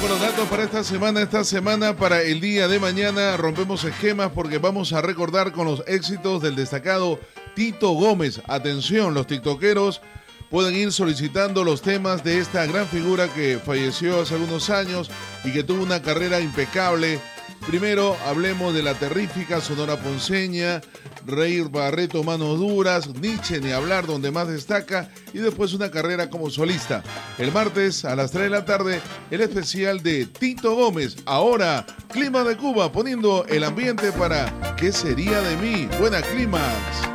con los datos para esta semana. Esta semana, para el día de mañana, rompemos esquemas porque vamos a recordar con los éxitos del destacado Tito Gómez. Atención, los tiktokeros pueden ir solicitando los temas de esta gran figura que falleció hace algunos años y que tuvo una carrera impecable. Primero hablemos de la terrífica Sonora Ponceña, Rey Barreto Manos Duras, Nietzsche ni hablar, donde más destaca, y después una carrera como solista. El martes a las 3 de la tarde, el especial de Tito Gómez. Ahora, Clima de Cuba, poniendo el ambiente para ¿Qué sería de mí? Buena Clímax.